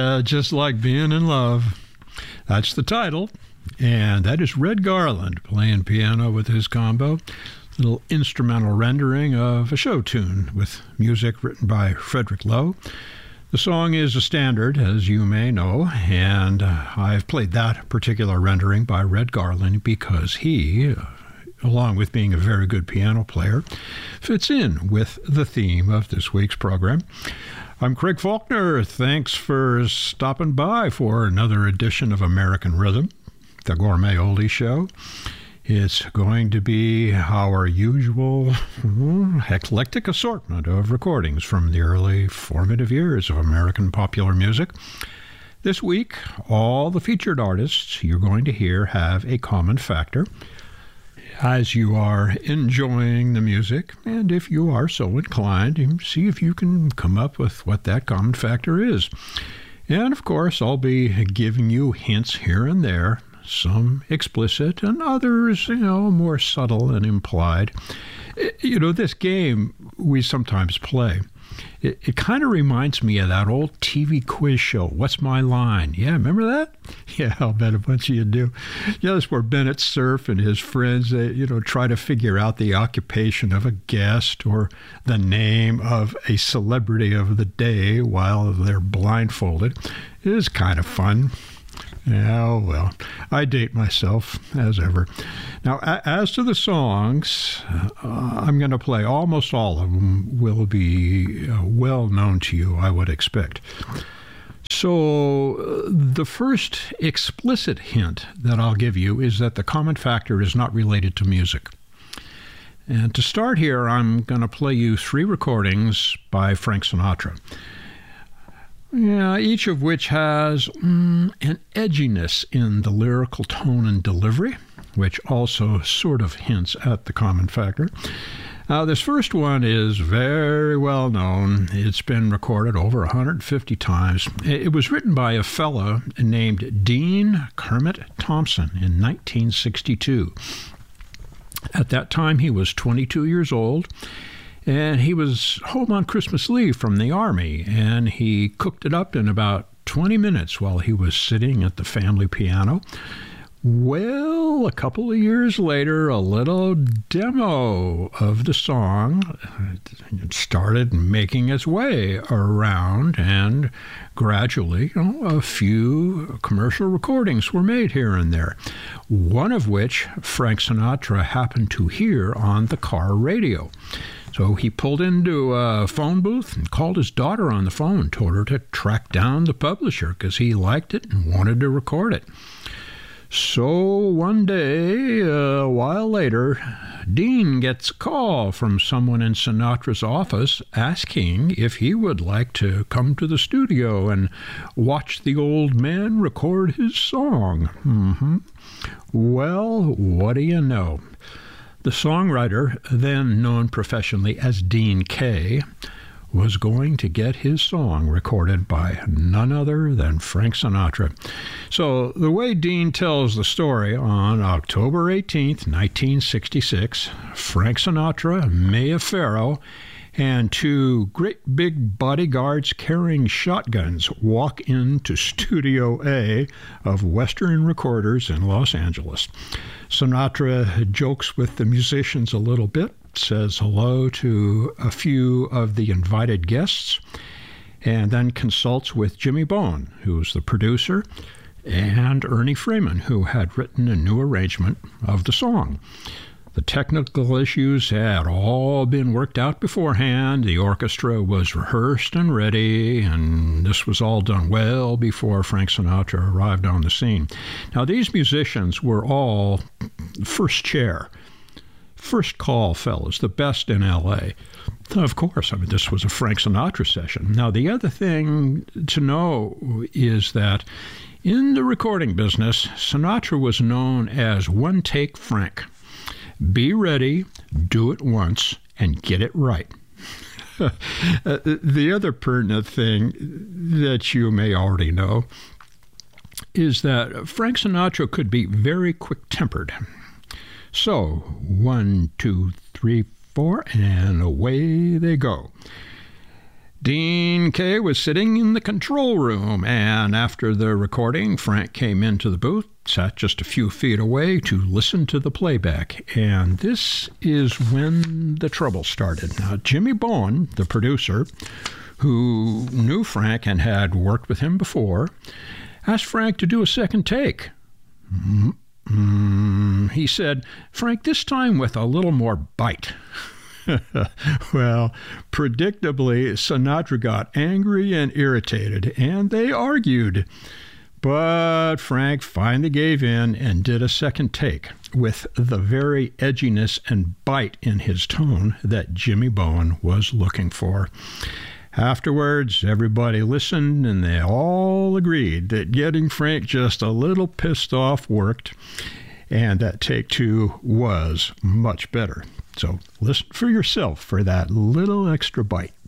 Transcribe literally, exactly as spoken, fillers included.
Yeah, just like being in love. That's the title. And that is Red Garland playing piano with his combo. Little instrumental rendering of a show tune with music written by Frederick Lowe. The song is a standard, as you may know, and uh, I've played that particular rendering by Red Garland because he, uh, along with being a very good piano player, fits in with the theme of this week's program. I'm Craig Faulkner. Thanks for stopping by for another edition of American Rhythm, the Gourmet Oldie Show. It's going to be our usual mm, eclectic assortment of recordings from the early formative years of American popular music. This week, all the featured artists you're going to hear have a common factor. As you are enjoying the music, and if you are so inclined, see if you can come up with what that common factor is. And of course, I'll be giving you hints here and there, some explicit and others, you know, more subtle and implied. You know, this game we sometimes play, it, it kind of reminds me of that old T V quiz show, What's My Line? Yeah, remember that? Yeah, I'll bet a bunch of you do. You know, that's where Bennett Cerf and his friends, they, you know, try to figure out the occupation of a guest or the name of a celebrity of the day while they're blindfolded. It is kind of fun. Yeah, well, I date myself, as ever. Now, a- as to the songs, uh, I'm going to play almost all of them will be uh, well known to you, I would expect. So uh, the first explicit hint that I'll give you is that the common factor is not related to music. And to start here, I'm going to play you three recordings by Frank Sinatra. Yeah, each of which has mm, an edginess in the lyrical tone and delivery, which also sort of hints at the common factor. Now, this first one is very well known. It's been recorded over one hundred fifty times. It was written by a fellow named Dean Kermit Thompson in nineteen sixty-two. At that time, he was twenty-two years old. And he was home on Christmas leave from the Army, and he cooked it up in about twenty minutes while he was sitting at the family piano. Well, a couple of years later, a little demo of the song started making its way around, and gradually, you know, a few commercial recordings were made here and there, one of which Frank Sinatra happened to hear on the car radio. So he pulled into a phone booth and called his daughter on the phone, told her to track down the publisher because he liked it and wanted to record it. So one day, a while later, Dean gets a call from someone in Sinatra's office asking if he would like to come to the studio and watch the old man record his song. Mm-hmm. Well, what do you know? The songwriter, then known professionally as Dean Kaye, was going to get his song recorded by none other than Frank Sinatra. So the way Dean tells the story, on October eighteenth, nineteen sixty-six, Frank Sinatra, Maya Farrow, and two great big bodyguards carrying shotguns walk into Studio A of Western Recorders in Los Angeles. Sinatra jokes with the musicians a little bit, says hello to a few of the invited guests, and then consults with Jimmy Bone, who's the producer, and Ernie Freeman, who had written a new arrangement of the song. The technical issues had all been worked out beforehand. The orchestra was rehearsed and ready, and this was all done well before Frank Sinatra arrived on the scene. Now, these musicians were all first chair, first call fellows, the best in L A. Of course, I mean, this was a Frank Sinatra session. Now, the other thing to know is that in the recording business, Sinatra was known as One Take Frank. Be ready, do it once, and get it right. The other pertinent thing that you may already know is that Frank Sinatra could be very quick-tempered. So, one, two, three, four, and away they go. Dean Kaye was sitting in the control room, and after the recording, Frank came into the booth, sat just a few feet away to listen to the playback. And this is when the trouble started. Now, Jimmy Bowen, the producer, who knew Frank and had worked with him before, asked Frank to do a second take. Mm-hmm. He said, "Frank, this time with a little more bite." Well, predictably, Sinatra got angry and irritated, and they argued. But Frank finally gave in and did a second take with the very edginess and bite in his tone that Jimmy Bowen was looking for. Afterwards, everybody listened, and they all agreed that getting Frank just a little pissed off worked, and that take two was much better. So listen for yourself for that little extra bite.